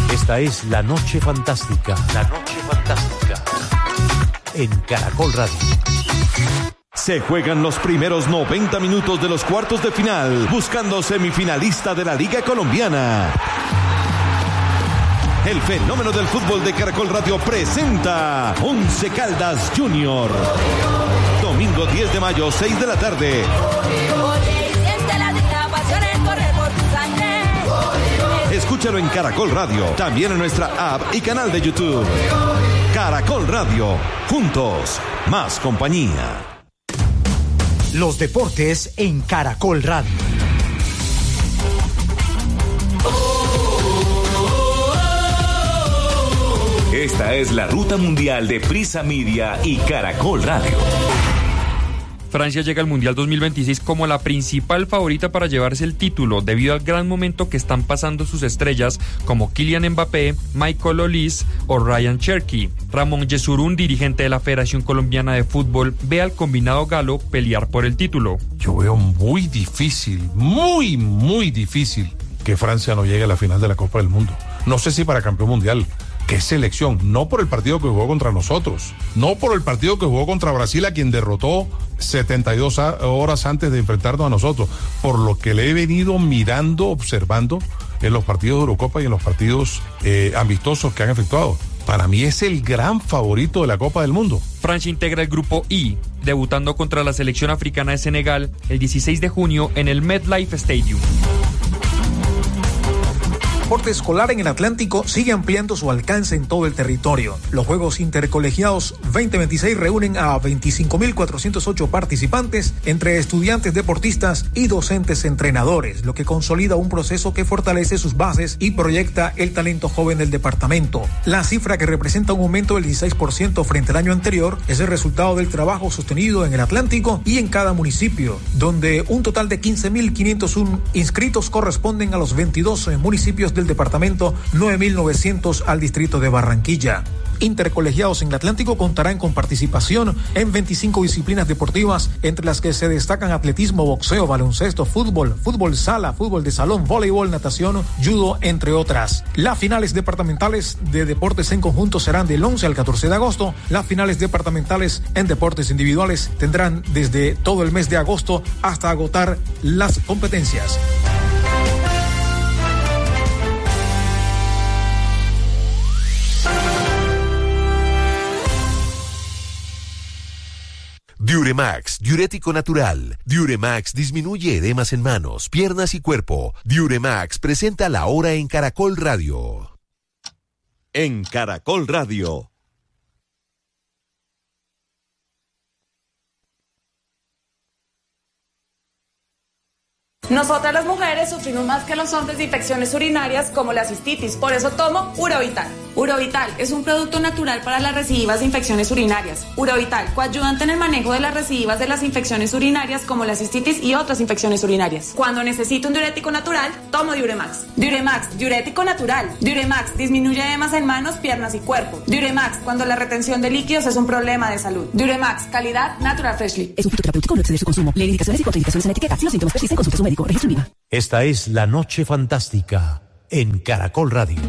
Esta es La Noche Fantástica. La Noche Fantástica. En Caracol Radio. Se juegan los primeros 90 minutos de los cuartos de final, buscando semifinalista de la Liga Colombiana. El fenómeno del fútbol de Caracol Radio presenta Once Caldas Junior. Domingo 10 de mayo, 6 de la tarde. Escúchalo en Caracol Radio, también en nuestra app y canal de YouTube. Caracol Radio, juntos, más compañía. Los deportes en Caracol Radio. Esta es la ruta mundial de Prisa Media y Caracol Radio. Francia llega al Mundial 2026 como la principal favorita para llevarse el título, debido al gran momento que están pasando sus estrellas como Kylian Mbappé, Michael Olise o Ryan Cherki. Ramón Yesurún, dirigente de la Federación Colombiana de Fútbol, ve al combinado galo pelear por el título. Yo veo muy difícil, muy difícil que Francia no llegue a la final de la Copa del Mundo. No sé si para campeón mundial. ¿Qué selección? No por el partido que jugó contra nosotros, no por el partido que jugó contra Brasil, a quien derrotó 72 horas antes de enfrentarnos a nosotros, por lo que le he venido mirando, observando en los partidos de Eurocopa y en los partidos amistosos que han efectuado. Para mí es el gran favorito de la Copa del Mundo. Francia integra el grupo I, debutando contra la selección africana de Senegal el 16 de junio en el MetLife Stadium. El deporte escolar en el Atlántico sigue ampliando su alcance en todo el territorio. Los Juegos Intercolegiados 2026 reúnen a 25.408 participantes entre estudiantes, deportistas y docentes entrenadores, lo que consolida un proceso que fortalece sus bases y proyecta el talento joven del departamento. La cifra, que representa un aumento del 16% frente al año anterior, es el resultado del trabajo sostenido en el Atlántico y en cada municipio, donde un total de 15.501 inscritos corresponden a los 22 municipios del departamento, 9.900 al distrito de Barranquilla. Intercolegiados en el Atlántico contarán con participación en 25 disciplinas deportivas, entre las que se destacan atletismo, boxeo, baloncesto, fútbol, fútbol sala, fútbol de salón, voleibol, natación, judo, entre otras. Las finales departamentales de deportes en conjunto serán del 11 al 14 de agosto. Las finales departamentales en deportes individuales tendrán desde todo el mes de agosto hasta agotar las competencias. Diuremax, diurético natural. Diuremax disminuye edemas en manos, piernas y cuerpo. Diuremax presenta La Hora en Caracol Radio. En Caracol Radio. Nosotras las mujeres sufrimos más que los hombres de infecciones urinarias como la cistitis, por eso tomo Urovital. Urovital es un producto natural para las recidivas de infecciones urinarias. Urovital, coayudante en el manejo de las recidivas de las infecciones urinarias como la cistitis y otras infecciones urinarias. Cuando necesito un diurético natural, tomo Diuremax. Diuremax, diurético natural. Diuremax disminuye edemas en manos, piernas y cuerpo. Diuremax, cuando la retención de líquidos es un problema de salud. Diuremax, calidad Natural Freshly. Es un fitoterapéutico, no excede su consumo. Lee indicaciones y contraindicaciones en la etiqueta. Si los síntomas persisten, consulte a su médico. Registro IVA. Esta es La Noche Fantástica en Caracol Radio.